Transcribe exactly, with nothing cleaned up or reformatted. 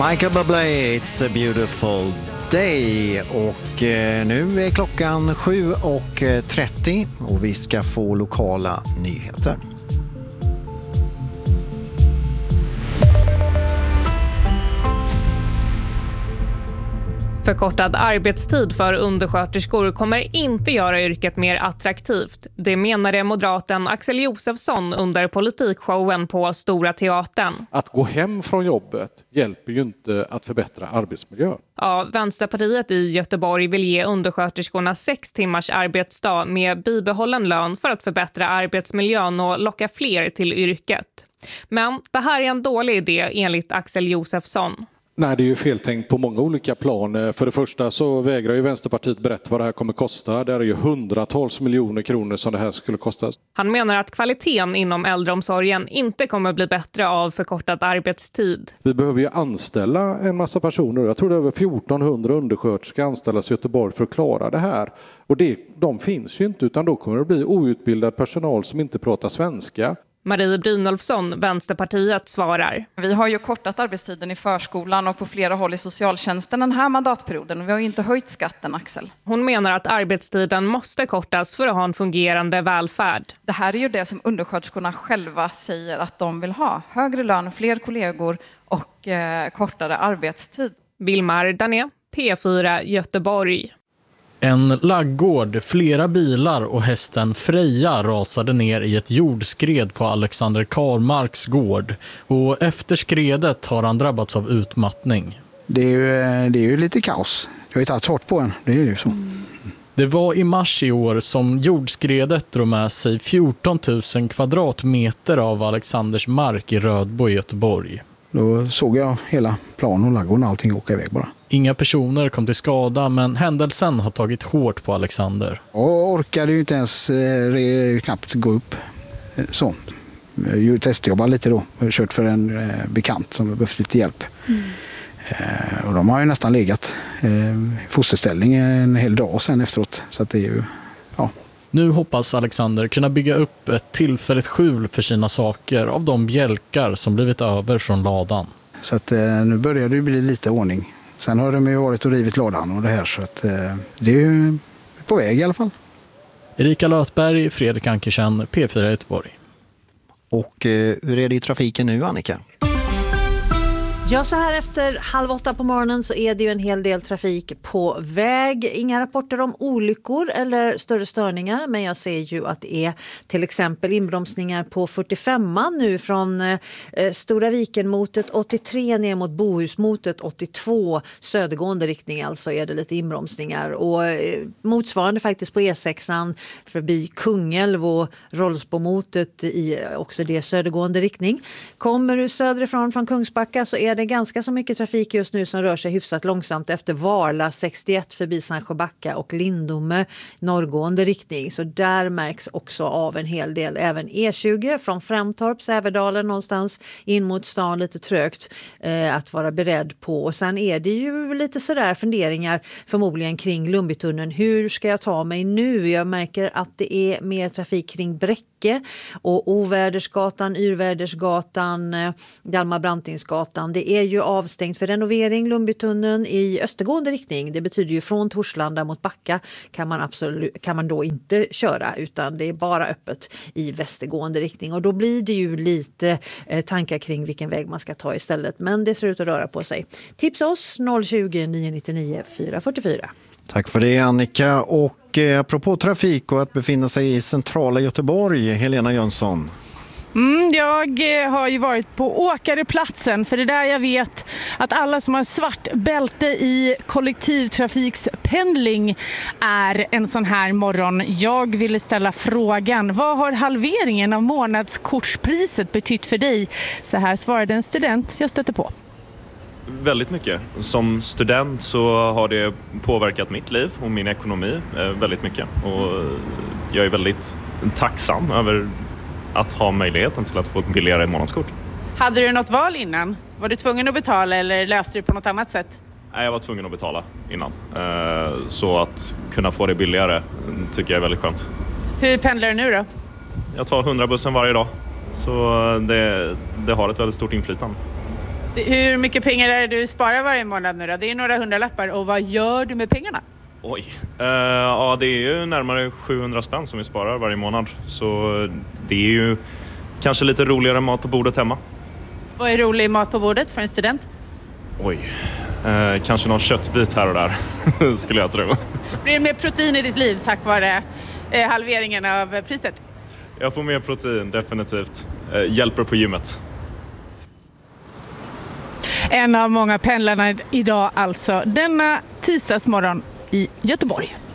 Michael Bublé, It's a beautiful day. Och eh, nu är klockan sju och trettio och vi ska få lokala nyheter. Förkortad arbetstid för undersköterskor kommer inte göra yrket mer attraktivt. Det menade moderaten Axel Josefsson under politikshowen på Stora Teatern. Att gå hem från jobbet hjälper ju inte att förbättra arbetsmiljön. Ja, Vänsterpartiet i Göteborg vill ge undersköterskorna sex timmars arbetsdag med bibehållen lön för att förbättra arbetsmiljön och locka fler till yrket. Men det här är en dålig idé enligt Axel Josefsson. Nej, det är ju feltänkt på många olika plan. För det första så vägrar ju Vänsterpartiet berätta vad det här kommer kosta. Det är ju hundratals miljoner kronor som det här skulle kosta. Han menar att kvaliteten inom äldreomsorgen inte kommer bli bättre av förkortad arbetstid. Vi behöver ju anställa en massa personer. Jag tror det är över fjortonhundra undersköterskor anställas i Göteborg för att klara det här. Och det, de finns ju inte, utan då kommer det bli outbildad personal som inte pratar svenska. Marie Brynolfsson, Vänsterpartiet, svarar. Vi har ju kortat arbetstiden i förskolan och på flera håll i socialtjänsten den här mandatperioden. Vi har ju inte höjt skatten, Axel. Hon menar att arbetstiden måste kortas för att ha en fungerande välfärd. Det här är ju det som undersköterskorna själva säger att de vill ha. Högre lön, fler kollegor och eh, kortare arbetstid. Vilmar Dané, P fyra Göteborg. En laggård, flera bilar och hästen Freja rasade ner i ett jordskred på Alexander Karlmarks gård. Och efter skredet har han drabbats av utmattning. Det är ju, det är ju lite kaos. Jag har ju tagit hårt på en, det är ju så. Det var i mars i år som jordskredet drog med sig fjorton tusen kvadratmeter av Alexanders mark i Rödbo i Göteborg. Då såg jag hela planen och laggården och allting åka iväg bara. Inga personer kom till skada, men händelsen har tagit hårt på Alexander. Jag orkade ju inte ens eh, knappt gå upp. Så. Jag testjobbade lite då. Jag har kört för en eh, bekant som behövt lite hjälp. Mm. Eh, och de har ju nästan legat eh, fosterställning en hel dag sen efteråt. Så att det är ju, ja. Nu hoppas Alexander kunna bygga upp ett tillfälligt skjul för sina saker av de bjälkar som blivit över från ladan. Så att eh, nu börjar det bli lite ordning. Sen har de ju varit och rivit ladan och det här, så att eh, det är ju på väg i alla fall. Erika Lötberg, Fredrik Ankersen, P fyra Göteborg. Och eh, hur är det i trafiken nu, Annika? Ja, så här efter halv åtta på morgonen så är det ju en hel del trafik på väg. Inga rapporter om olyckor eller större störningar, men jag ser ju att det är till exempel inbromsningar på fyrtiofemman nu från eh, Stora Viken motet åttiotre ner mot Bohusmotet åttiotvå, södergående riktning alltså är det lite inbromsningar. Och eh, motsvarande faktiskt på E sexan förbi Kungälv och Rollsbomotet i också det södergående riktning. Kommer du söderifrån från Kungsbacka så är det Det är ganska så mycket trafik just nu som rör sig hyfsat långsamt efter Varla sextioett förbi Sandsjöbacka och Lindome norrgående riktning. Så där märks också av en hel del. Även E tjugo från Framtorp, Säverdalen någonstans in mot stan lite trögt eh, att vara beredd på. Och sen är det ju lite sådär funderingar förmodligen kring Lundbytunneln. Hur ska jag ta mig nu? Jag märker att det är mer trafik kring Bräcke och Ovädersgatan, Yrvädersgatan, eh, Hjalmar Brantingsgatan. Det är ju avstängt för renovering Lundbytunneln i östergående riktning. Det betyder ju från Torslanda mot Backa kan man, absolut, kan man då inte köra, utan det är bara öppet i västergående riktning. Och då blir det ju lite eh, tankar kring vilken väg man ska ta istället. Men det ser ut att röra på sig. Tipsa oss noll tjugo, nio nio fyra fyra fyra fyra. Tack för det, Annika. Och eh, apropå trafik och att befinna sig i centrala Göteborg, Helena Jönsson. Mm, jag har ju varit på Åkareplatsen, för det där jag vet att alla som har svart bälte i kollektivtrafikspendling är en sån här morgon. Jag ville ställa frågan, vad har halveringen av månadskortspriset betytt för dig? Så här svarade en student jag stötte på. Väldigt mycket. Som student så har det påverkat mitt liv och min ekonomi väldigt mycket. Och jag är väldigt tacksam över att ha möjligheten till att få ett billigare månadskort. Hade du något val innan? Var du tvungen att betala eller löste du på något annat sätt? Nej, jag var tvungen att betala innan. Så att kunna få det billigare tycker jag är väldigt skönt. Hur pendlar du nu då? Jag tar hundra bussen varje dag. Så det, det har ett väldigt stort inflytande. Hur mycket pengar är det du sparar varje månad nu då? Det är några hundralappar. Och vad gör du med pengarna? Oj. Uh, ja, det är ju närmare sjuhundra spänn som vi sparar varje månad. Så det är ju kanske lite roligare mat på bordet hemma. Vad är rolig mat på bordet för en student? Oj. Uh, kanske någon köttbit här och där, skulle jag tro. Blir det mer protein i ditt liv tack vare eh, halveringen av priset? Jag får mer protein, definitivt. Uh, hjälper på gymmet. En av många pendlarna idag alltså, denna tisdagsmorgon i Göteborg.